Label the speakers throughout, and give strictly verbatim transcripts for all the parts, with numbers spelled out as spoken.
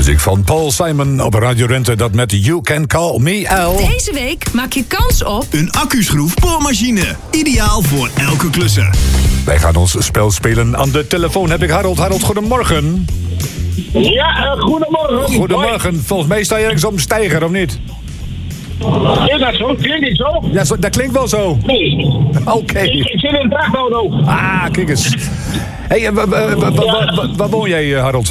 Speaker 1: Muziek van Paul Simon op Radio Rente, dat met You Can Call Me Al.
Speaker 2: Deze week maak je kans op
Speaker 3: een accuschroef boormachine. Ideaal voor elke klusser.
Speaker 1: Wij gaan ons spel spelen. Aan de telefoon heb ik Harold. Harold, goedemorgen.
Speaker 4: Ja, uh, goedemorgen.
Speaker 1: Goedemorgen. Hoi. Volgens mij sta je ergens op een steiger, of niet?
Speaker 4: Is dat zo? Klinkt niet zo?
Speaker 1: Ja, zo, dat klinkt wel zo.
Speaker 4: Nee.
Speaker 1: Oké. Okay.
Speaker 4: Ik, ik zit in een vrachtauto.
Speaker 1: Ah, kijk eens. Hé, hey, waar woon jij, Harold?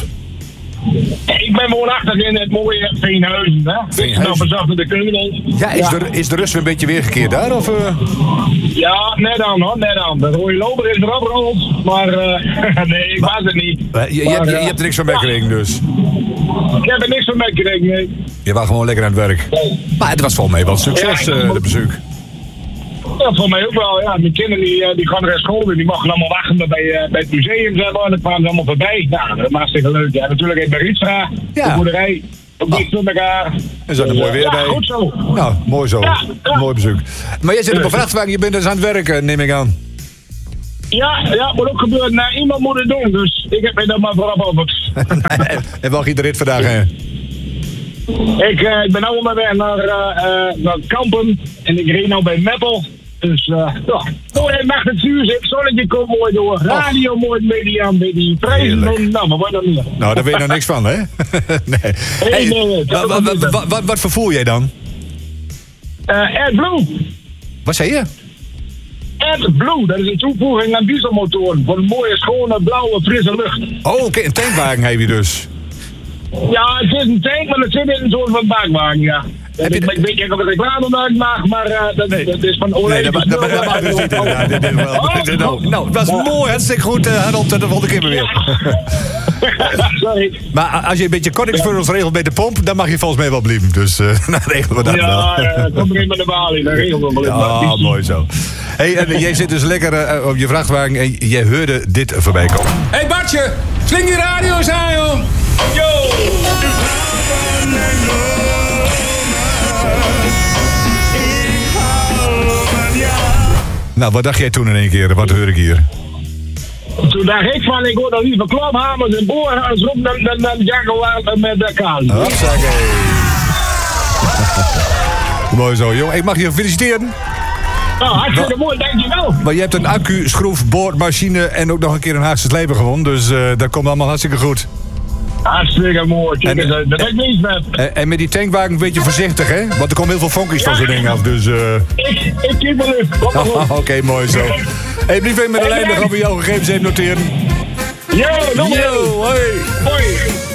Speaker 4: Ik ben woonachtig in het mooie Veenhuizen, hè?
Speaker 1: Veenhuizen.
Speaker 4: Nou, bezacht de Keuning.
Speaker 1: Ja, is, ja. De, is de rust weer een beetje weergekeerd daar, of? Uh...
Speaker 4: Ja, net aan, hoor, net aan. De rode loper is erop gerold, maar uh, nee, ik was het niet.
Speaker 1: Uh, je,
Speaker 4: maar,
Speaker 1: je, hebt, je
Speaker 4: uh,
Speaker 1: hebt er niks van meegekregen, ja. dus?
Speaker 4: Ik heb er niks van meegekregen, nee.
Speaker 1: Je was gewoon lekker aan het werk. Nee. Maar het was volgens mij wel succes, ja, uh, de bezoek.
Speaker 4: Ja, voor mij ook wel. Ja. Mijn kinderen die, die gaan naar school en die mogen allemaal wachten bij, uh, bij het museum. Zeg maar. En dan kwamen ze allemaal voorbij. Nou, dat was hartstikke leuk. Ja, natuurlijk even bij Rietstra, ja. de boerderij. Ook niet met elkaar.
Speaker 1: Er zat er mooi weer
Speaker 4: ja,
Speaker 1: bij.
Speaker 4: Goed zo.
Speaker 1: Nou, mooi zo. Ja, ja. Mooi bezoek. Maar jij zit op een vrachtwagen, je bent dus aan het werken, neem ik aan.
Speaker 4: Ja, ja, moet ook gebeuren. Nou, iemand moet het doen, dus ik heb mij daar maar voorop over.
Speaker 1: En waar ging de rit vandaag heen?
Speaker 4: Ik, uh, ik ben nu onderweg naar, uh, naar Kampen en ik reed nou bij Meppel. Dus uh, ja, mooi nacht het zuur zit, zonnetje komt mooi door. Radio oh. mooi media, met die prijzen. Nou, maar wat dan meer?
Speaker 1: Nou, daar weet je nog niks van, hè? nee.
Speaker 4: Hey,
Speaker 1: hey,
Speaker 4: nee, nee,
Speaker 1: wa, wa, wa, wa, wat, wat vervoer jij dan?
Speaker 4: Uh, AdBlue.
Speaker 1: Wat zei je?
Speaker 4: AdBlue, dat is een toevoeging aan dieselmotoren. Voor een mooie, schone, blauwe, frisse lucht.
Speaker 1: Oh, oké, okay, een tankwagen heb je dus.
Speaker 4: Ja, het is een tank, maar het zit in een soort van bakwagen, ja. Heb je de... Ik weet niet of ik reclame maken mag, maar uh, dat, nee. dat is van Olé.
Speaker 1: Nee, dat, dat, dat mag dus niet inderdaad. Dit is wel. Oh, nou, nou, dat was ja. mooi, hartstikke goed, uh, Harold. De volgende keer weer.
Speaker 4: Ja. Sorry.
Speaker 1: Maar als je een beetje kortingsfunnels regelt bij de pomp, dan mag je volgens mij wel blijven. Dus uh, dan regelen we dat
Speaker 4: ja,
Speaker 1: wel.
Speaker 4: Ja, kom er in met de balie, dan regelen we wel.
Speaker 1: Ah, mooi zo. Hey, en jij zit dus lekker uh, op je vrachtwagen en jij hoorde dit voorbij komen.
Speaker 5: Hé hey Bartje, sling die radio's aan, joh. Yo!
Speaker 1: Nou, wat dacht jij toen in één keer? Wat hoor ik hier?
Speaker 4: Toen dacht ik van, ik hoor dan liever klaphamers en boorhamers op dan, dan, dan Jaguar met de kali.
Speaker 1: Hopsakee. Mooi zo, joh. Ik mag je feliciteren.
Speaker 4: Nou, hartstikke Wa- mooi, dankjewel.
Speaker 1: Maar je hebt een accu, schroef, boordmachine en ook nog een keer een Haagse sleper gewonnen. Dus uh, dat komt allemaal hartstikke goed.
Speaker 4: Hartstikke mooi. Kijk, en, dat heb ik niets met.
Speaker 1: En, en met die tankwagen een beetje voorzichtig, hè? Want er komen heel veel vonkies ja. van zo'n ding af, dus... Uh...
Speaker 4: Ik, ik keep me lief.
Speaker 1: Oké, okay, mooi zo. Hé, hey, blijf even met de lijn, dan gaan we jouw gegevens even noteren.
Speaker 4: Yo, no
Speaker 1: Yo, hoi.
Speaker 4: Hoi.